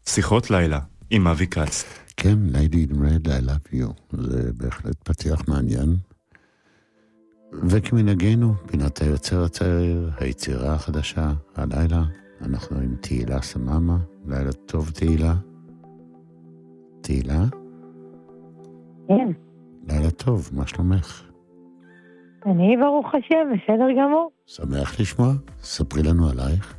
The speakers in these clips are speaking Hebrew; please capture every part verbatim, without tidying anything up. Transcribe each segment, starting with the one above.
שיחות לילה עם אבי כץ. כן, Lady in Red, I love you. זה בהחלט פתיח מעניין. וכמנהגנו, פינת היוצר הצעיר, היצירה החדשה, הלילה, אנחנו עם תהילה סממה. לילה טוב, תהילה. תהילה? כן. לילה טוב, מה שלומך? אני ברוך השם, בסדר גמור. שמח לשמוע, ספרי לנו עלייך.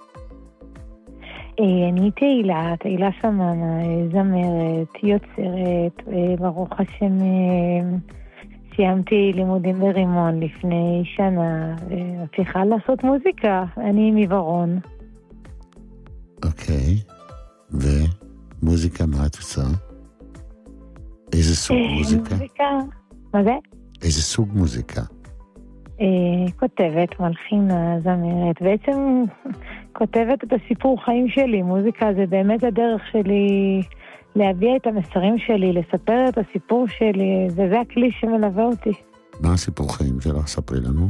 אני תהילה, תהילה סממה, זמרת, יוצרת, ברוך השם סיימתי לימודים ברימון לפני שנה, צריכה לעשות מוזיקה, אני מברון. אוקיי, ומוזיקה מה את עושה? איזה סוג מוזיקה? מוזיקה, מה זה? איזה סוג מוזיקה? כותבת, מלחינה, זמרת, בעצם כותבת את הסיפור חיים שלי, מוזיקה זה באמת הדרך שלי להביע את המסרים שלי, לספר את הסיפור שלי, וזה הכלי שמלווה אותי. מה הסיפור חיים שלך? ספרי לנו.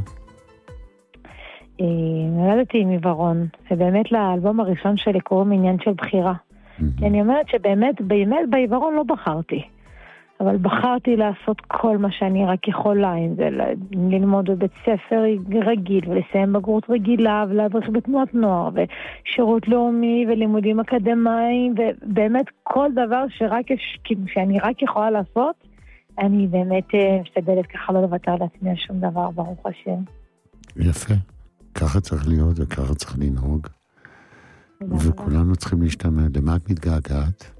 נולדתי מברון, ובאמת לאלבום הראשון שלי קוראים עניין של בחירה. כי אני אומרת שבאמת, באמת בעיוורון לא בחרתי. אבל בחרתי לעשות כל מה שאני רק יכולה, אם זה ללמוד בבית ספר רגיל, ולסיים בגרות רגילה, ולהדריך בתנועת נוער, ושירות לאומי, ולימודים אקדמיים, ובאמת כל דבר שרק יש, שאני רק יכולה לעשות, אני באמת משתדלת ככה לא לוותר לעצמי על שום דבר, ברוך השם. יפה. ככה צריך להיות, וככה צריך לנהוג. וכולנו צריכים להשתמע. למה את מתגעגעת?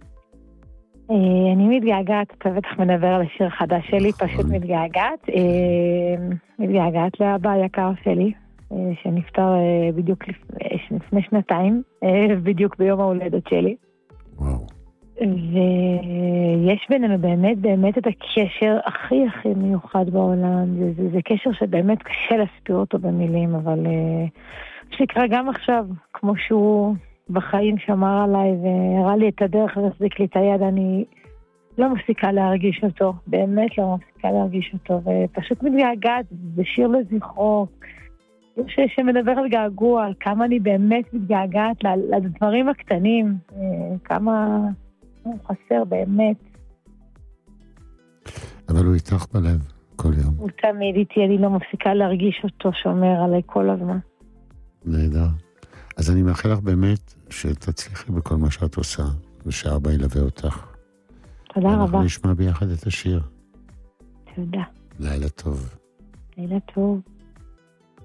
אני מתגעגעת, אתה בטח מדבר על השיר חדש שלי, פשוט מתגעגעת. מתגעגעת לאבא היקר שלי, שנפטר בדיוק לפני שנתיים, בדיוק ביום ההולדת שלי. וואו. ויש בינינו באמת, באמת את הקשר הכי הכי מיוחד בעולם. זה, זה, זה קשר שבאמת קשה להסביר אותו במילים, אבל שקרה גם עכשיו, כמו שהוא בחיים שמר עליי והראה לי את הדרך להחזיק לי את היד, אני לא מפסיקה להרגיש אותו, באמת לא מפסיקה להרגיש אותו, ופשוט מתגעגעת, זה שיר לזכרו, ש, שמדבר על געגוע, על כמה אני באמת מתגעגעת לדברים הקטנים, כמה הוא חסר באמת. אבל הוא איתך בלב כל יום. הוא תמיד איתי, אני לא מפסיקה להרגיש אותו, שומר עליי כל הזמן. נהדר. אז אני מאחל לך באמת שתצליחי בכל מה שאת עושה, ושאבא ילווה אותך. תודה רבה. אנחנו נשמע ביחד את השיר. תודה. לילה טוב. לילה טוב.